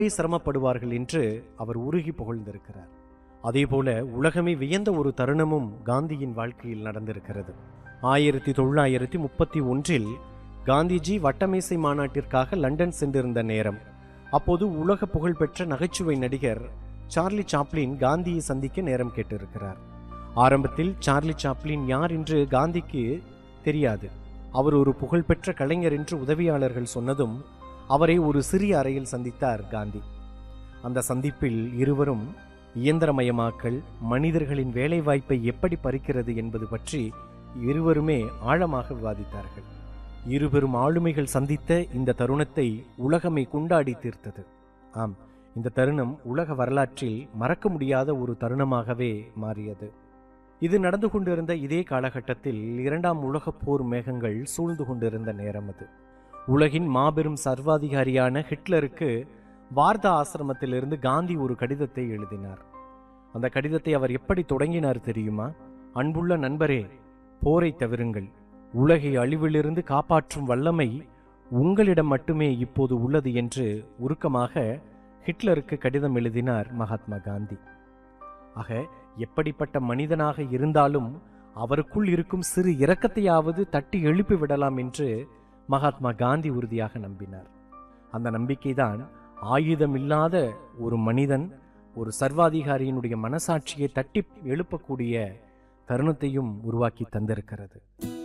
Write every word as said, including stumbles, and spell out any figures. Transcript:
சிரமப்படுவார்கள் என்று அவர் உருகி புகழ்ந்திருக்கிறார். அதேபோல உலகமே வியந்த ஒரு தருணமும் காந்தியின் வாழ்க்கையில் நடந்திருக்கிறது. ஆயிரத்தி தொள்ளாயிரத்தி முப்பத்தி ஒன்றில் காந்திஜி வட்டமேசை மாநாட்டிற்காக லண்டன் சென்றிருந்த நேரம். அப்போது உலக புகழ்பெற்ற நகைச்சுவை நடிகர் சார்லி சாப்ளின் காந்தியை சந்திக்க நேரம் கேட்டிருக்கிறார். ஆரம்பத்தில் சார்லி சாப்ளின் யார் என்று காந்திக்கு தெரியாது. அவர் ஒரு புகழ்பெற்ற கலைஞர் என்று உதவியாளர்கள் சொன்னதும் அவரை ஒரு சிறிய அறையில் சந்தித்தார் காந்தி. அந்த சந்திப்பில் இருவரும் இயந்திரமயமாக்கல் மனிதர்களின் வேலைவாய்ப்பை எப்படி பறிக்கிறது என்பது பற்றி இருவருமே ஆழமாக விவாதித்தார்கள். இருபெரும் ஆளுமைகள் சந்தித்த இந்த தருணத்தை உலகமே கொண்டாடி தீர்த்தது. ஆம், இந்த தருணம் உலக வரலாற்றில் மறக்க முடியாத ஒரு தருணமாகவே மாறியது. இது நடந்து கொண்டிருந்த இதே காலகட்டத்தில் இரண்டாம் உலக போர் மேகங்கள் சூழ்ந்து கொண்டிருந்த நேரம் அது. உலகின் மாபெரும் சர்வாதிகாரியான ஹிட்லருக்கு வார்தா ஆசிரமத்திலிருந்து காந்தி ஒரு கடிதத்தை எழுதினார். அந்த கடிதத்தை அவர் எப்படி தொடங்கினார் தெரியுமா? அன்புள்ள நண்பரே, போரை தவிருங்கள். உலகை அழிவிலிருந்து காப்பாற்றும் வல்லமை உங்களிடம் மட்டுமே இப்போது உள்ளது என்று உருக்கமாக ஹிட்லருக்கு கடிதம் எழுதினார் மகாத்மா காந்தி. ஆக, எப்படிப்பட்ட மனிதனாக இருந்தாலும் அவருக்குள் இருக்கும் சிறு இரக்கத்தையாவது தட்டி எழுப்பி விடலாம் என்று மகாத்மா காந்தி உறுதியாக நம்பினார். அந்த நம்பிக்கைதான் ஆயுதம் இல்லாத ஒரு மனிதன் ஒரு சர்வாதிகாரியினுடைய மனசாட்சியை தட்டி எழுப்பக்கூடிய தருணத்தையும் உருவாக்கி தந்திருக்கிறது.